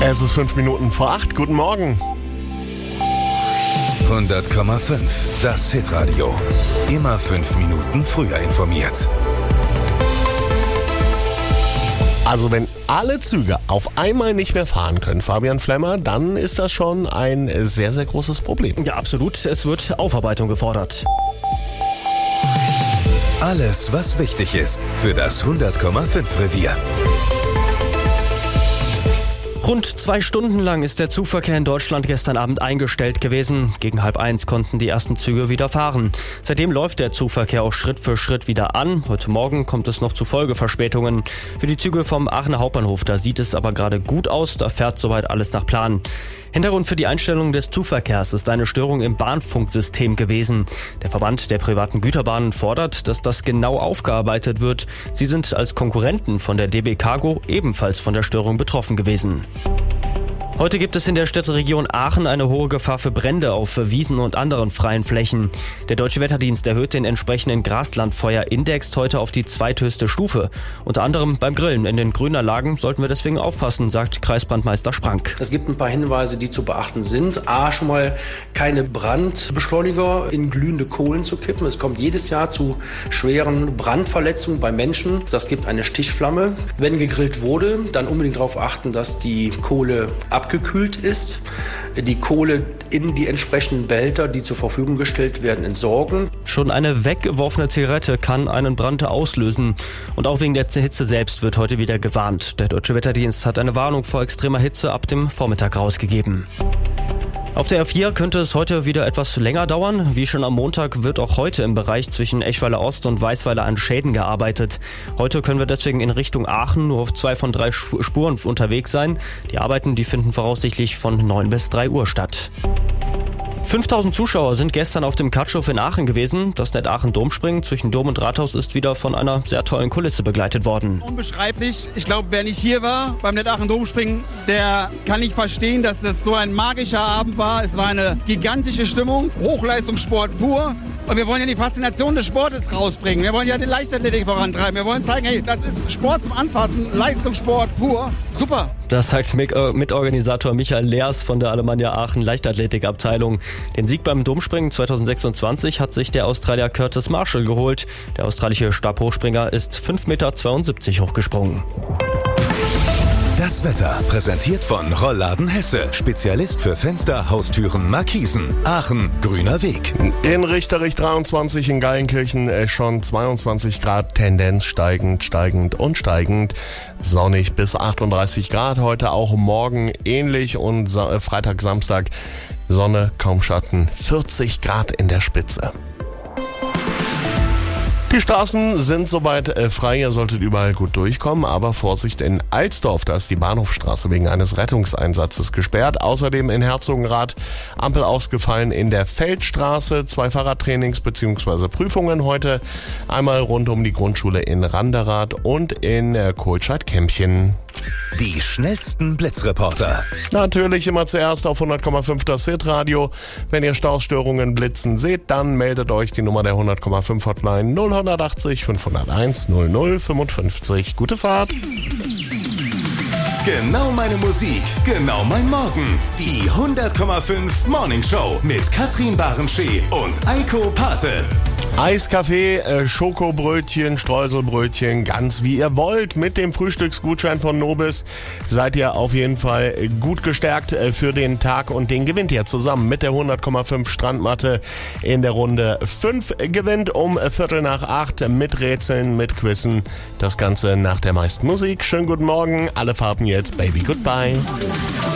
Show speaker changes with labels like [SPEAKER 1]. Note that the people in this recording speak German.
[SPEAKER 1] Es ist 5 Minuten vor 8. Guten Morgen.
[SPEAKER 2] 100,5. Das Hitradio. Immer 5 Minuten früher informiert.
[SPEAKER 1] Also wenn alle Züge auf einmal nicht mehr fahren können, Fabian Flemmer, dann ist das schon ein sehr, sehr großes Problem.
[SPEAKER 3] Ja, absolut. Es wird Aufarbeitung gefordert.
[SPEAKER 2] Alles, was wichtig ist für das 100,5 Revier.
[SPEAKER 3] Rund 2 Stunden lang ist der Zugverkehr in Deutschland gestern Abend eingestellt gewesen. Gegen 12:30 konnten die ersten Züge wieder fahren. Seitdem läuft der Zugverkehr auch Schritt für Schritt wieder an. Heute Morgen kommt es noch zu Folgeverspätungen. Für die Züge vom Aachener Hauptbahnhof, da sieht es aber gerade gut aus. Da fährt soweit alles nach Plan. Hintergrund für die Einstellung des Zugverkehrs ist eine Störung im Bahnfunksystem gewesen. Der Verband der privaten Güterbahnen fordert, dass das genau aufgearbeitet wird. Sie sind als Konkurrenten von der DB Cargo ebenfalls von der Störung betroffen gewesen. Heute gibt es in der Städteregion Aachen eine hohe Gefahr für Brände auf Wiesen und anderen freien Flächen. Der Deutsche Wetterdienst erhöht den entsprechenden Graslandfeuerindex heute auf die zweithöchste Stufe. Unter anderem beim Grillen in den Grünanlagen sollten wir deswegen aufpassen, sagt Kreisbrandmeister Sprank.
[SPEAKER 4] Es gibt ein paar Hinweise, die zu beachten sind. A, schon mal keine Brandbeschleuniger in glühende Kohlen zu kippen. Es kommt jedes Jahr zu schweren Brandverletzungen bei Menschen. Das gibt eine Stichflamme. Wenn gegrillt wurde, dann unbedingt darauf achten, dass die Kohle abgekühlt ist, die Kohle in die entsprechenden Behälter, die zur Verfügung gestellt werden, entsorgen.
[SPEAKER 3] Schon eine weggeworfene Zigarette kann einen Brand auslösen. Und auch wegen der Hitze selbst wird heute wieder gewarnt. Der Deutsche Wetterdienst hat eine Warnung vor extremer Hitze ab dem Vormittag rausgegeben. Auf der A4 könnte es heute wieder etwas länger dauern. Wie schon am Montag wird auch heute im Bereich zwischen Eschweiler Ost und Weißweiler an Schäden gearbeitet. Heute können wir deswegen in Richtung Aachen nur auf 2 von 3 Spuren unterwegs sein. Die Arbeiten, die finden voraussichtlich von 9 bis 3 Uhr statt. 5000 Zuschauer sind gestern auf dem Katschhof in Aachen gewesen. Das Net-Aachen-Domspringen zwischen Dom und Rathaus ist wieder von einer sehr tollen Kulisse begleitet worden.
[SPEAKER 5] Unbeschreiblich. Ich glaube, wer nicht hier war beim Net-Aachen-Domspringen, der kann nicht verstehen, dass das so ein magischer Abend war. Es war eine gigantische Stimmung, Hochleistungssport pur. Und wir wollen ja die Faszination des Sportes rausbringen. Wir wollen ja die Leichtathletik vorantreiben. Wir wollen zeigen, hey, das ist Sport zum Anfassen, Leistungssport pur. Super.
[SPEAKER 3] Das sagt Mitorganisator Michael Leers von der Alemannia Aachen Leichtathletikabteilung. Den Sieg beim Domspringen 2026 hat sich der Australier Curtis Marshall geholt. Der australische Stabhochspringer ist 5,72 Meter hochgesprungen.
[SPEAKER 2] Das Wetter präsentiert von Rollladen Hesse. Spezialist für Fenster, Haustüren, Markisen. Aachen, grüner Weg.
[SPEAKER 1] In Richterich 23, in Geilenkirchen schon 22 Grad, Tendenz steigend. Sonnig bis 38 Grad, heute auch morgen ähnlich und Freitag, Samstag Sonne, kaum Schatten, 40 Grad in der Spitze. Die Straßen sind soweit frei, ihr solltet überall gut durchkommen, aber Vorsicht in Alsdorf, da ist die Bahnhofstraße wegen eines Rettungseinsatzes gesperrt. Außerdem in Herzogenrath Ampel ausgefallen in der Feldstraße, 2 Fahrradtrainings bzw. Prüfungen heute, einmal rund um die Grundschule in Randerath und in Kohlscheid-Kämpchen.
[SPEAKER 2] Die schnellsten Blitzreporter.
[SPEAKER 1] Natürlich immer zuerst auf 100,5 das Hitradio. Wenn ihr Staustörungen blitzen seht, dann meldet euch die Nummer der 100,5 Hotline 0180 501 0055. Gute Fahrt.
[SPEAKER 2] Genau meine Musik, genau mein Morgen. Die 100,5 Morning Show mit Katrin Barenschee und Eiko Pate.
[SPEAKER 1] Eiskaffee, Schokobrötchen, Streuselbrötchen, ganz wie ihr wollt. Mit dem Frühstücksgutschein von Nobis seid ihr auf jeden Fall gut gestärkt für den Tag und den gewinnt ihr zusammen mit der 100,5 Strandmatte in der Runde 5. Gewinnt um 7:45 mit Rätseln, mit Quizzen. Das Ganze nach der meisten Musik. Schönen guten Morgen, alle Farben jetzt, Baby Goodbye.